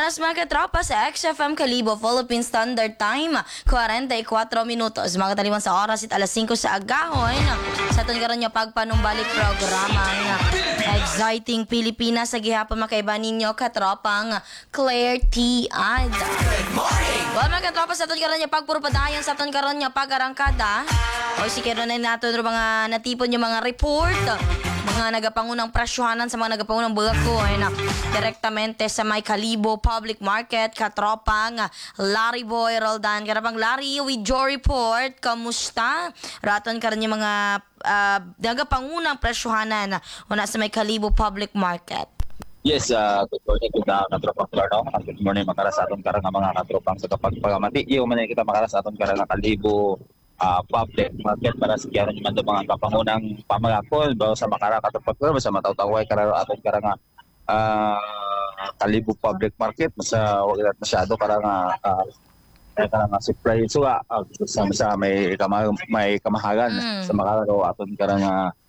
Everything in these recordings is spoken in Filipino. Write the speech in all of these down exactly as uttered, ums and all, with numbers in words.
oras mga katropa sa X F M Kalibo Philippine Standard Time, forty-four minutos. Mga kataliwan sa oras at alas five sa agahon. Sa itong karon niyo pagpanumbalik programa nga Exciting Pilipinas sa gihapon makaiba ninyo katropang Claire T. Ad. Well mga katropa sa itong karon niyo pagpurupadayan sa itong karon niyo pagarangkada. O si karon na nato mga natipon yung mga report. Mga nagapangunang presyohanan sa mga nagapangunang bagaco ay na direktamente sa may Kalibo Public Market katropang Larry Boy Roldan. Karapang Larry with your report. Kamusta? Raton ka rin yung mga uh, nagapangunang presyohanan una sa may Kalibo Public Market. Yes, uh, good morning kita katropang Clarno. Good morning makara sa aton karang mga katropang sa kapagpagamati. Iyo man kita makara sa aton karang Kalibo Uh, public market para sa kaya naman mga kapangunang pamagakol ba sa makara katapag sa mataw-taway kararo aton karang uh, Kalibo public market sa wag na masyado karang uh, karang supply so uh, sa, sa may kamah may kamahagan mm. sa makaro aton karang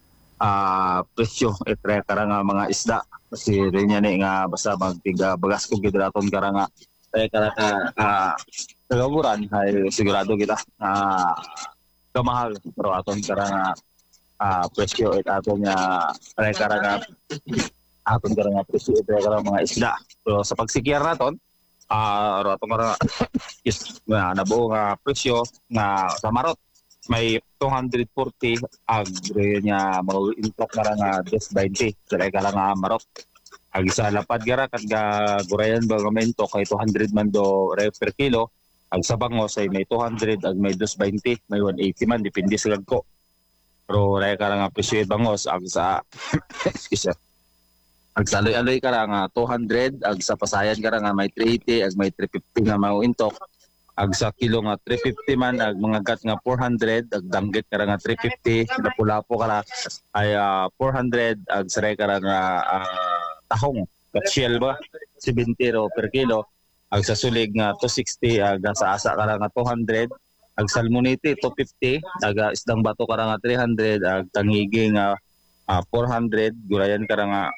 uh, presyo itre karang mga isda kasi rin yan nga basta magtiga bagas ko gid aton karang ay karang uh, Tagaburan ay sigurado kita na uh, kamahal pero aton karang uh, presyo at aton nga ay karang aton karang presyo at karang mga isda. So sa pagsikyar naton ah uh, aton karang is na nabuo nga presyo nga sa marot may two hundred forty agre nya mo intok karang twenty sa karang marot. Ag sa lapad gara kad ga gurayan bagamento kay two hundred man do per kilo. Ang sa bangos ay may two hundred, ag may two twenty, may one eighty man, depende sa lagko. Pero raya ka lang ang presyo bangos, ag sa, excuse me, ag sa aloy-aloy ka lang two hundred, ag sa pasayan ka lang may three eighty, ag may three fifty nga mauintok. Ag sa kilo nga three fifty man, ag mga gat nga four hundred, ag danggit ka lang nga three fifty, napulapo ka lang ay uh, four hundred, ag sa raya ka lang uh, tahong, katsiyel ba, seventy per kilo. Ag sa sulig nga two sixty, ag sa asa ka nga two hundred, ag salmonite two fifty, ag isdang bato ka nga three hundred, ag tangigi nga uh, four hundred, gurayan ka nga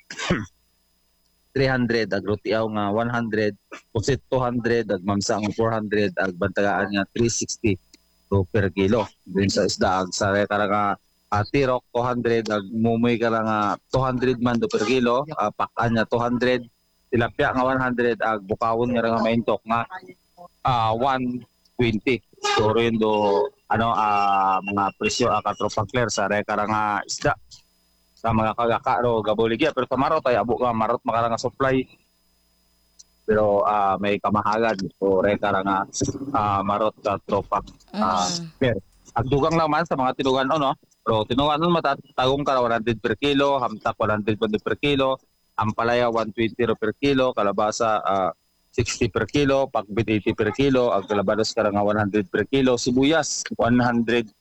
three hundred, ag rutiaw nga one hundred, pusit two hundred, ag mamsa nga four hundred, ag bantagaan nga three sixty to per kilo. Din sa isda, ag sa ka nga uh, tirok two hundred, ag mumoy ka nga two hundred man do per kilo, uh, pakan nga two hundred, tilapia nga one hundred, ag bukawon nga nga maintok nga uh, one twenty. So rin do ano uh, mga presyo uh, katropang Claire sa reka nga isda sa mga kagaka ro gabuligya pero tamarot ay abo nga marot makara nga supply pero uh, may kamahagan so reka nga uh, marot katropang uh, Claire. Ag dugang naman sa mga tinugan no pero tinugan no matatagong ka one hundred per kilo, hamtak one hundred per kilo, ampalaya one twenty per kilo, kalabasa uh, sixty per kilo, pakbit eighty per kilo, ang kalabanos ka nga one hundred per kilo, sibuyas one hundred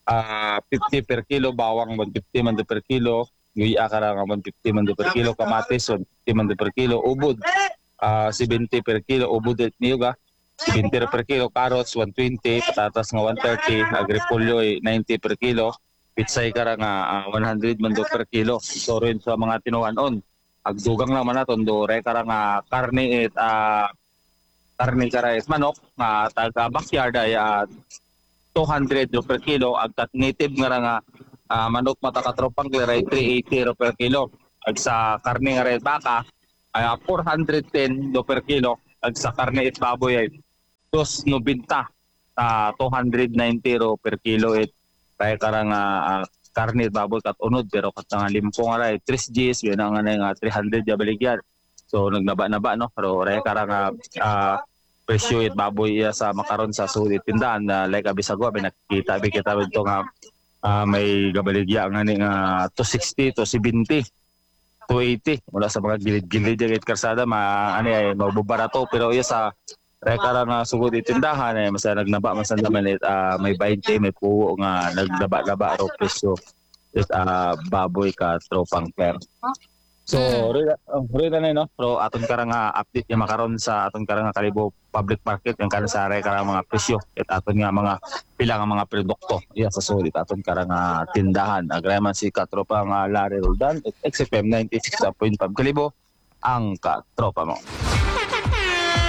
fifty per kilo, bawang one fifty man per kilo, guya ka nga one fifty man per kilo, kamatis one fifty man per kilo, ubod uh, seventy per kilo, ubod niyo ga seventy per kilo, carrots one twenty, patatas nga one thirty, agripolyo ninety per kilo, pitsay ka nga uh, one hundred man per kilo. So rin sa mga tinuan-on agdugang naman naton do re karang uh, karne it uh, karne karais manok nga uh, taga backyard ay uh, two hundred per kilo, ag tat native nga nga uh, manok mata katropang Claire three eighty per kilo, ag sa karne nga red baka ay uh, four hundred ten per kilo, ag sa karne it baboy ay two ninety uh, two hundred ninety per kilo it kay karang uh, karne baboy kat unod pero kat nga limpo nga ray three Gs yun nga nga three hundred jabaligyan. So nagnaba-naba no pero ray karang uh, presyo it baboy uh, sa makaron sa sulit tindahan na uh, like abisagwa binakita bi kita dito nga uh, may gabaligya nga ni nga two sixty to seventy two eighty mula sa mga gilid-gilid jagit karsada ma ani ay mabubarato pero iya sa reka nga sugod itindahan ay mas nagnaba mas naman uh, may twenty may puwo nga nagnaba-naba ro presyo it uh, baboy ka tropang Claire. So rida na no pero aton karang nga update nga makaron sa aton karang nga Kalibo Public Market yang kana sa reka mga presyo it aton nga mga pila nga mga produkto iya sa sulit aton karang nga tindahan agraman si katropang uh, Larry Roldan at X F M ninety-six point five Kalibo ang katropa mo.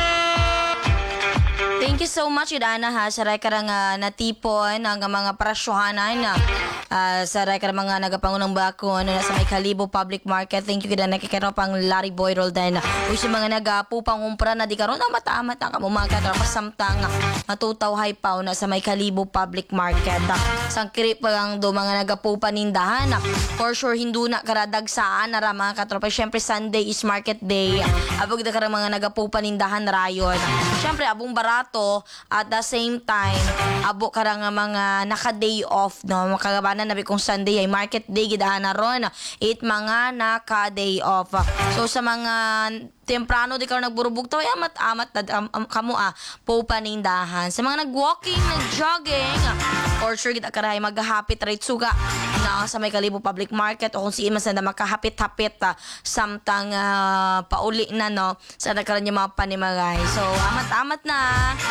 you so much, Idana, ha. Sa rekarang uh, natipon ang mga presyohanan na uh, sa rekarang mga nagapangunang bako ano, sa may Kalibo Public Market. Thank you, Idana. Kikero pang Larry Boy Roldan. Uy, sa mga nagapu pangumpra na di karon na matamat na kamo mga katropa samtang matutaw hay pa na sa may Kalibo Public Market. Sang kirip pa lang do mga nagapu panindahan. For sure, hindu na karadag saan na ra mga katropa. Siyempre, Sunday is market day. Abog na karang mga nagapu panindahan rayon. Siyempre, abong barato at the same time, abo karang mga naka-day off, no? Makagabanan nabi kung Sunday ay market day, gidahan na ron. It mga naka-day off. So, sa mga temprano di ka nagburubog to, ay amat-amat na um, um, kamo ah, po panindahan. Sa mga nag-walking, nag-jogging, for sure, kita karahay maghahapit right suga na sa may Kalibo Public Market o kung siin mas na makahapit-hapit ah, samtang ah, pauli na, no? Sa nagkaroon yung mga panimagay. So, amat-amat na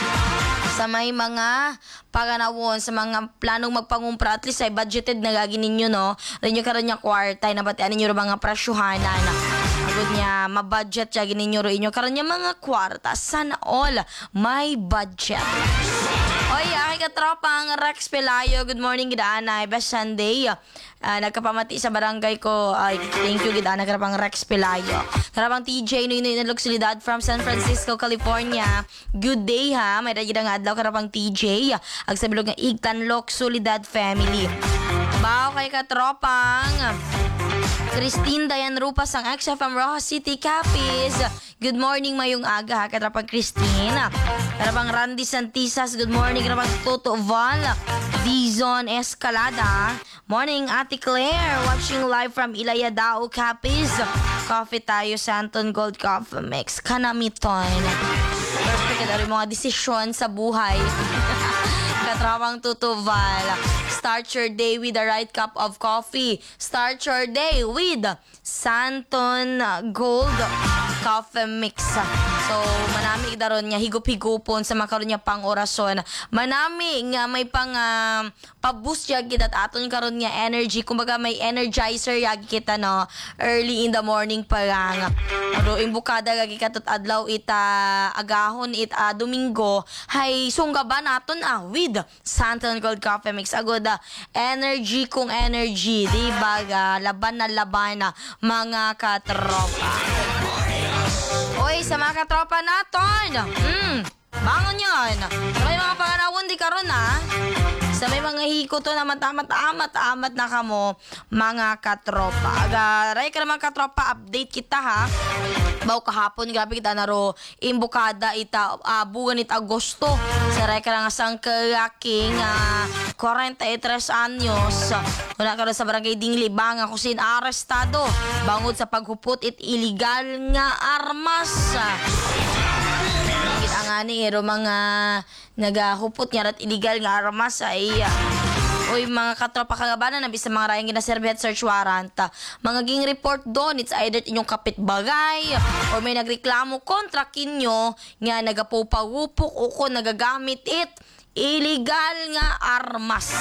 sa may mga paganawon, sa mga planong magpangumpra, at least ay budgeted na gagi ninyo, no? Rin nyo karoon yung kwartay, nabatian ninyo rin mga presyuhanan. Agod niya, mabudget siya, gininyo rin nyo karoon yung mga kwarta. Sana all may budget. Oy, aking katropang Rex Pelayo, good morning, gidaanay. Best Sunday. Uh, nagkapamati sa barangay ko. Ay, thank you, gidaanay, karapang Rex Pelayo. Karapang T J, Nuy Nuy Nalugsilidad from San Francisco, California. Good day, ha. May radyo nga adlaw, karapang T J. Agsabilog ng Igtanlok, Solidad Family. Bao kay katropang Christine Dayan Rupas ang X F M Rojas City Capiz. Good morning, mayong aga, ha, katrapang Christine. Katrapang Randy Santisas, good morning. Katrapang Toto Val, Dizon Escalada. Morning, Ate Claire, watching live from Ilaya Dao, Capiz. Coffee tayo sa Anton Gold Coffee Mix. Kanamiton. Perfect ka rin mga desisyon sa buhay. Katrapang Toto Val. Start your day with the right cup of coffee. Start your day with Santon Gold Coffee Mix. So, manami daron niya higup-higupon sa makaroon niya pang orason. Manami nga may pang uh, paboost yag kita at aton karon niya energy. Kumbaga may energizer yag kita, no, early in the morning pa lang. Pero imbukada gagi katot adlaw ita agahon it uh, Domingo hay sunggaban naton ah with Santon Gold Coffee Mix. Agod uh, energy kung energy, di ba? Uh, laban na laban na mga katropa. Oy, sa mga katropa naton, mm, bangon yun. Sa may mga panganawon di karon ha. Sa may mga hiko to na matamat-amat-amat na kamo, mga katropa. Aga, ray ka naman katropa, update kita ha. Baw kahapon, grabe kita naro, imbukada ita, uh, buwan it Agosto. Sa ray ka nga sang kalaking uh, forty-three anyos. Wala ka rin sa barangay Dingli, banga kusin arestado. Bangod sa paghupot it illegal nga armas. Ang ani ero mga nagahupot nga at illegal nga armas ay uh, oy mga katropa kagabanan na bisa mga rayang ginaserve at search warrant. Mga ging report doon, it's either inyong kapitbagay or may nagreklamo kontra kinyo nga nagapupawupok o kung nagagamit it illegal nga armas.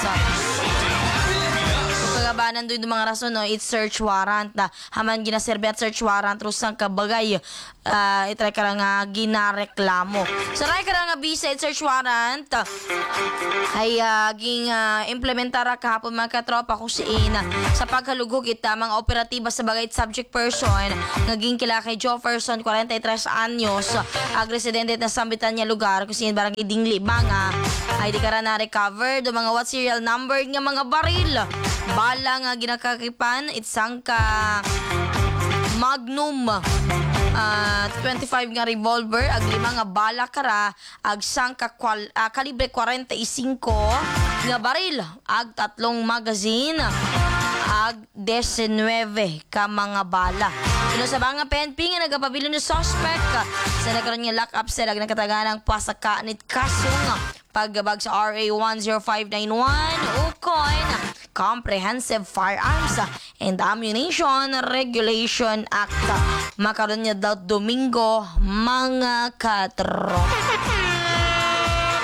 Kagabanan doon yung mga rason, no, it's search warrant na haman ginaserve at search warrant rusang kabagay uh, itry ka nga ginareklamo. So ray ka nga visa at search warrant ay uh, ging uh, implementara kahapon mga katropa kung siin uh, sa paghalugog ita mga operatiba sa bagay subject person naging kila kay Jefferson forty-three anyos ag residente na sambitan niya lugar kung siin barangay Dingli banga ay di ka na recover do mga what serial number nga mga baril bala nga ginakakipan itsang ka Magnum uh, twenty-five nga revolver ag lima nga bala kara ag sang ka kwal, uh, kalibre forty-five nga baril ag tatlong magazine ag nineteen ka mga bala. Ino sa mga P N P nga nagapabilo ni suspect sa nagkaroon nga lock up sila nagkataganang pasakanit kasong paggabag sa R A one oh five nine one ukon Comprehensive Firearms and Ammunition Regulation Act. Makaroon niya daw Domingo mga katro.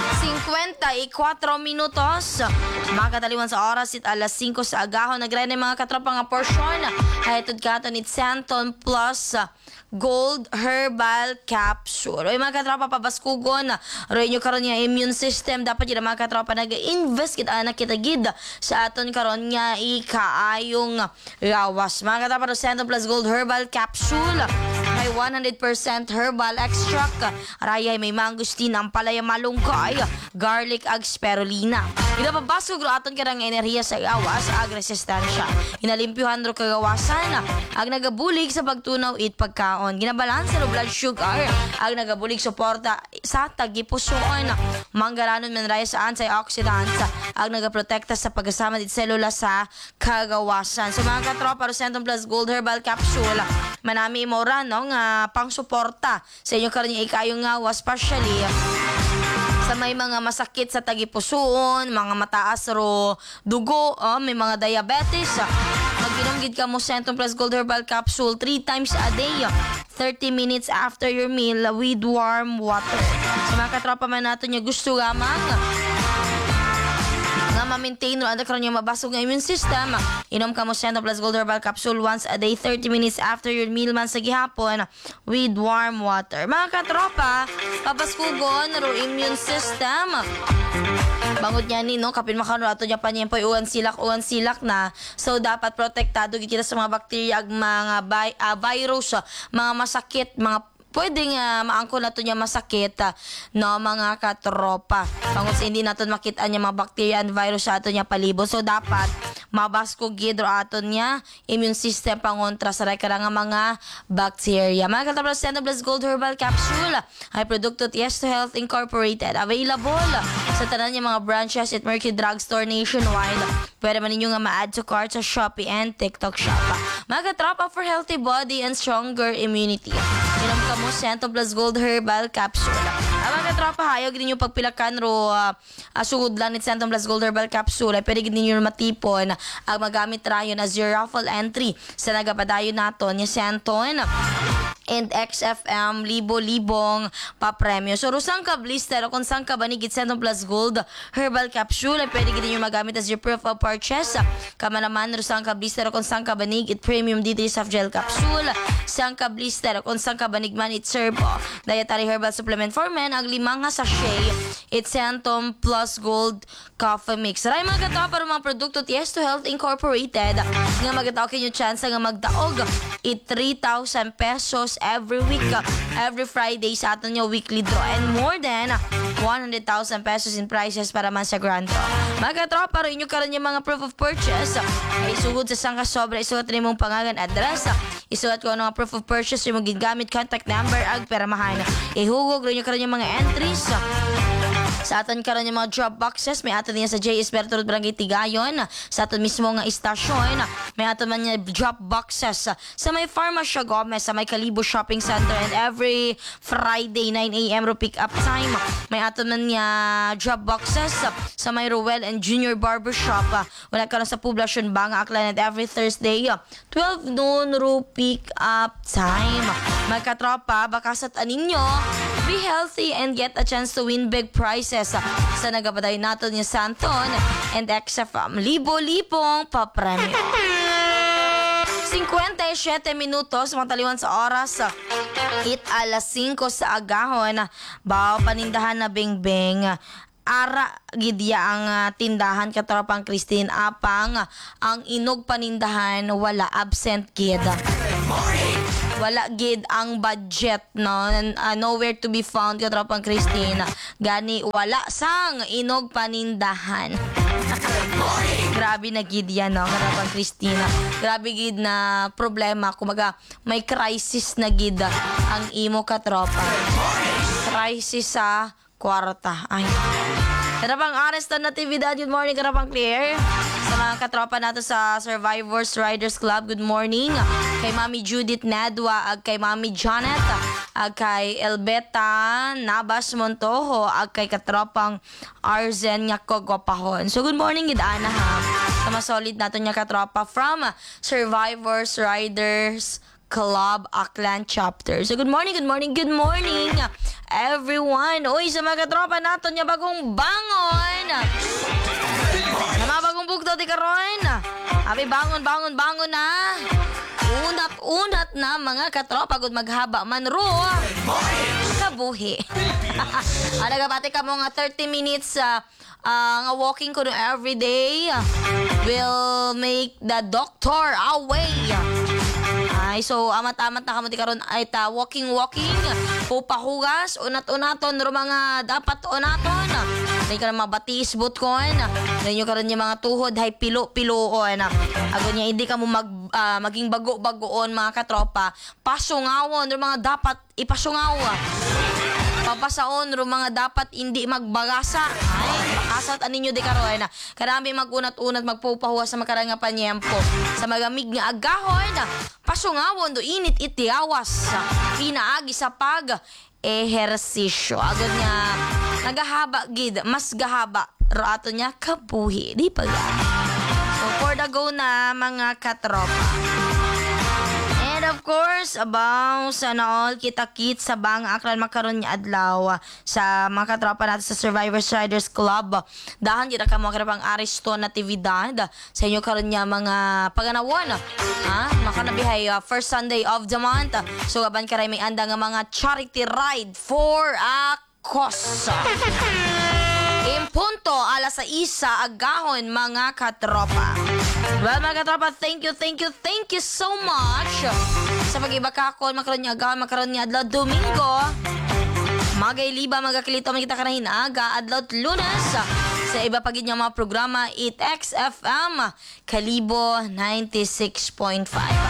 fifty-four minutos. Mga kataliwan sa oras, it alas singko sa agahon. Nagre na mga katropa nga porsyon. Hayatod katon it Santon Plus Gold Herbal Capsule. Oy mga katropa, pabaskugon. Roy nyo karon nga immune system. Dapat yun mga katropa nag-invest kita na kita gid sa aton karon nga ikaayong lawas. Mga katropa, Santon Plus Gold Herbal Capsule. May one hundred percent herbal extract. Arayay may mangustin, ampalaya malunggay, garlic ag spirulina. Ginapabasog ro aton karang enerhiya sa gawas ag resistensya. Inalimpyuhan ro kagawasan ag nagabulig sa pagtunaw it pagkaon. Ginabalansa ro blood sugar ag nagabulig suporta sa tagipusoon. Manggaranon man raya sa antioxidants ag nagaprotekta sa pagkasama dit selula sa kagawasan. So mga katropa, Centum Plus Gold Herbal Capsule, manami mo ra no nga pang suporta sa inyo karon ikayong ngawas, partially sa may mga masakit sa tagipusoon, mga mataas ro dugo, oh, may mga diabetes. Mag-inom gid ka mo Centum Plus Gold Herbal Capsule three times a day, thirty minutes after your meal with warm water. Sa mga katropa man nato niya gusto gamang nga ma-maintain ro ang karon yung mabasog nga immune system, inom ka mo Centum Plus Gold Herbal Capsule once a day, thirty minutes after your meal man sa gihapon with warm water. Mga katropa, papaskugon ro immune system. Bangod niya ni no kapin makano ato niya pa niya po uwan silak uwan silak na, so dapat protektado gid kita sa mga bakterya ag mga bi- uh, virus, mga masakit, mga pwedeng uh, maangkon nato niya masakit uh, no mga katropa. Bangod sa hindi naton makita niya mga bacteria and virus sa ato niya palibot, so dapat mabasko gid ro aton niya immune system pangontra sa rekara nga mga bacteria. Mga katropa, Centum Plus Gold Herbal Capsule ay produkto ti Yes to Health Incorporated. Available sa tanan niya mga branches at Mercury Drugstore nationwide. Pwede man ninyo nga ma-add to cart sa Shopee and TikTok Shop. Mga katropa, for healthy body and stronger immunity, inom ka mo Centum Plus Gold Herbal Capsule. Ang mga katropa, hayag din yung pagpilakan ro uh, uh, sugod lang ni Centum Plus Gold Herbal Capsule. Pwede din ninyo matipon ang magamit rayon as your raffle entry sa nagapadayon nato ni Santon and X F M libo-libong papremyo. So rusang ka blister o kung saan ka banigit Centum Plus Gold Herbal Capsule, pwede gid niyo magamit as your proof of purchase. Kama naman rusang ka blister o kung saan ka banigit premium D three soft gel capsule, sang ka blister o kung saan ka banigman it serve dietary herbal supplement for men ang limang nga sachet it Centum Plus Gold Coffee Mix. Ray mga katawa para mga produkto ti Yes to Health Incorporated nga magataw kinyo chance nga magdaog it three thousand pesos every week, every Friday sa aton yung weekly draw, and more than one hundred thousand pesos in prizes para man sa grand draw. Mga katropa, ro inyo karon yung mga proof of purchase ay sugod sa sangka sobra, isulat rin mong pangalan, address, isulat ko ano nga proof of purchase, yung mong gingamit, contact number, ag peramahan. Ihugog ro inyo karon yung mga entries sa aton karon yung mga drop boxes. May aton niya sa J S Bertolod Barangay Tigayon, sa aton mismo nga istasyon. May aton man niya drop boxes sa may Farmacia Gomez, sa may Kalibo Shopping Center, and every Friday nine a.m. ro pick up time. May aton man niya drop boxes sa may Ruel and Junior Barbershop. Wala ka na sa Poblacion Banga Aklan, and every Thursday twelve noon ro pick up time. Magkatropa, bakasat aninyo, be healthy and get a chance to win big prizes sa nagabaday nato ni Santon and X F M libo-libong papremyo. fifty-seven minutos mga taliwan sa oras, it alas singko sa agahon. Bao panindahan na beng-beng ara gidya ang uh, tindahan katropang Christine apang uh, ang inog panindahan wala absent gid. Wala gid ang budget no, uh, nowhere to be found katropang Christine. Gani wala sang inog panindahan. Grabe na gid yan no katropang Christina. Grabe gid na problema, kumaga may crisis na gid ang imo katropa. Crisis sa kwarta. Ay. Karapang Ares na natividad. Good morning, Karapang Clear. Sa mga katropa nato sa Survivors Riders Club, good morning. Kay Mami Judith Nadwa, ag kay Mami Janet, ag kay Elbeta Nabas Montoho, ag kay katropang Arzen nga Kogwapahon. So good morning, Gidana ha. Sa masolid nato niya katropa from Survivors Riders Club Aklan Chapter. So good morning, good morning, good morning everyone. Uy, sa mga katropa nato niya bagong bangon. Na mga bagong bugto di karon. Abi bangon, bangon, bangon na. Unat-unat na mga katropa gud maghaba man ro. Kabuhi. Ano ka pati ka mo nga thirty minutes uh, uh, nga walking ko no every day uh, will make the doctor away. Ay, so amat-amat na kamuti karon ay ta walking walking pupahugas unat-unaton ro mga dapat unaton. Dahil ka na mabatis bot ko na. Dahil karon yung mga tuhod hay pilo-piloon na. Ago niya hindi ka mo mag, uh, maging bago-bagoon mga katropa. Pasungawon ro mga dapat ipasungaw. Papasaon ro mga dapat hindi magbagasa. Ay, makasat aninyo di karon na. Karami magunat-unat magpupahuwas sa makarang nga panyempo. Sa magamig nga agahon na. Pasungawon do init itiawas. Pinaagi sa pag ehersisyo. Agad nga nagahaba gid, mas gahaba rato niya kabuhi, di pa ga. So for the go na mga katropa. And of course, abaw sana all kita-kit sa bang aklan makaron niya adlaw sa mga katropa natin sa Survivors Riders Club. Dahan kita ka mga karapang aristo natividad sa inyo karon niya mga paganawon. Ha? Makanabihay uh, first Sunday of the month. So gaban karay may anda nga mga charity ride for a cause. Impunto alas sa isa agahon mga katropa. Well mga katropa, thank you, thank you, thank you so much sa pag-ibakakon makaroon niya agahon makaroon niya adlaw Domingo. Magailiba magakilito makita ka na hinaga adlaw Lunes sa iba pagid niya mga programa it X F M Kalibo ninety-six point five.